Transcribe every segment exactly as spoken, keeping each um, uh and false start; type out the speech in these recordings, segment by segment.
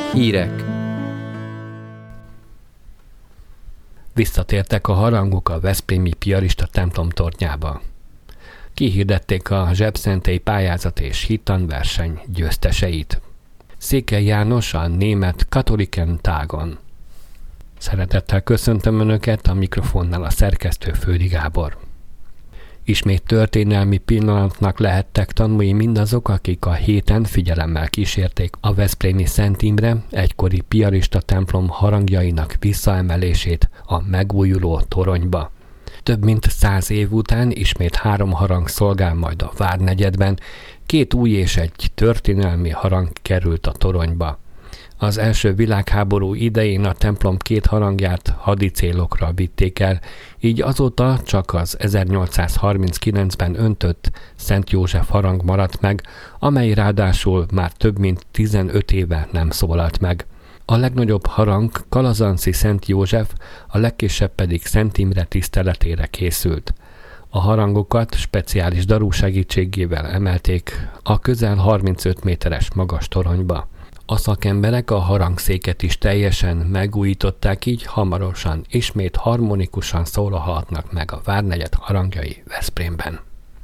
Hírek. Visszatértek a harangok a veszprémi piarista templom tornyába. Kihirdették a zsebszentély pályázat és hittanverseny győzteseit. Székely János a német Katholiken Tagon. Szeretettel köszöntöm Önöket, a mikrofonnál a szerkesztő Földi Gábor. Ismét történelmi pillanatnak lehettek tanúi mindazok, akik a héten figyelemmel kísérték a veszprémi Szent Imre egykori piarista templom harangjainak visszaemelését a megújuló toronyba. Több mint száz év után ismét három harang szolgál majd a várnegyedben, két új és egy történelmi harang került a toronyba. Az első világháború idején a templom két harangját hadi célokra vitték el, így azóta csak az ezernyolcszázharminckilencben öntött Szent József harang maradt meg, amely ráadásul már több mint tizenöt éve nem szólalt meg. A legnagyobb harang Kalazanszi Szent József, a legkisebb pedig Szent Imre tiszteletére készült. A harangokat speciális daru segítségével emelték a közel harmincöt méteres magas toronyba. A szakemberek a harangszéket is teljesen megújították, így hamarosan ismét harmonikusan szólalhatnak meg a várnegyed harangjai Veszprémben.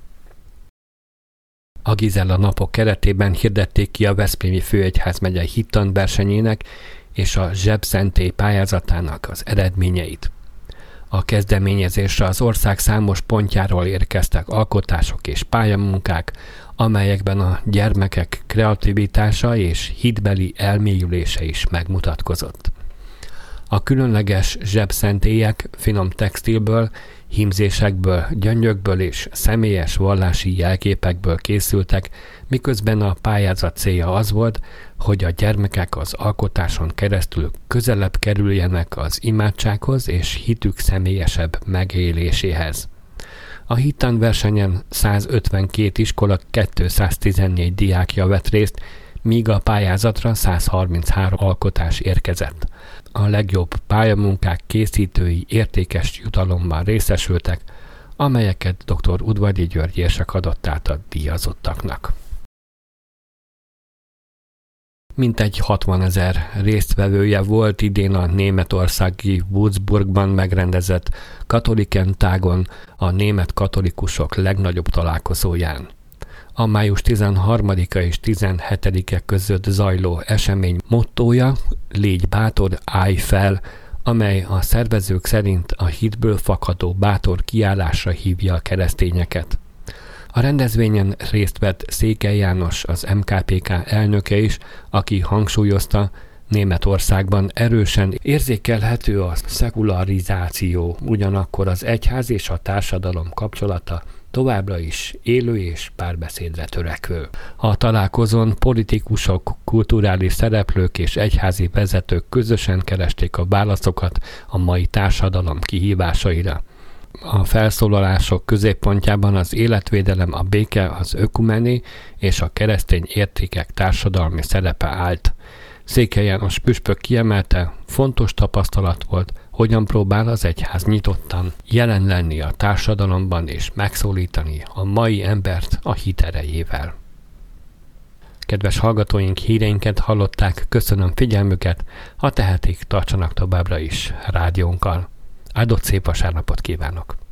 A Gizella napok keretében hirdették ki a Veszprémi Főegyházmegye hittanversenyének és a zsebszentély pályázatának az eredményeit. A kezdeményezésre az ország számos pontjáról érkeztek alkotások és pályamunkák, amelyekben a gyermekek kreativitása és hitbeli elmélyülése is megmutatkozott. A különleges zsebszentélyek finom textilből, hímzésekből, gyöngyökből és személyes vallási jelképekből készültek, miközben a pályázat célja az volt, hogy a gyermekek az alkotáson keresztül közelebb kerüljenek az imádsághoz és hitük személyesebb megéléséhez. A hittanversenyen százötvenkét iskola kétszáztizennégy diákja vett részt, míg a pályázatra százharminchárom alkotás érkezett. A legjobb pályamunkák készítői értékes jutalomban részesültek, amelyeket dr. Udvardi György érsek adott át a díjazottaknak. Mintegy hatvanezer résztvevője volt idén a németországi Würzburgban megrendezett Katholiken Tagon, a német katolikusok legnagyobb találkozóján. A május tizenharmadika és tizenhetedike között zajló esemény mottója Légy bátor, állj fel, amely a szervezők szerint a hitből fakadó bátor kiállásra hívja a keresztényeket. A rendezvényen részt vett Székely János, az em ká pé ká elnöke is, aki hangsúlyozta, Németországban erősen érzékelhető a szekularizáció, ugyanakkor az egyház és a társadalom kapcsolata továbbra is élő és párbeszédre törekvő. A találkozón politikusok, kulturális szereplők és egyházi vezetők közösen keresték a válaszokat a mai társadalom kihívásaira. A felszólalások középpontjában az életvédelem, a béke, az ökumené és a keresztény értékek társadalmi szerepe állt. Székely János püspök kiemelte, fontos tapasztalat volt, hogyan próbál az egyház nyitottan jelen lenni a társadalomban és megszólítani a mai embert a hit erejével. Kedves hallgatóink, híreinket hallották, köszönöm figyelmüket, ha tehetik, tartsanak továbbra is rádiónkkal. Áldott szép vasárnapot kívánok!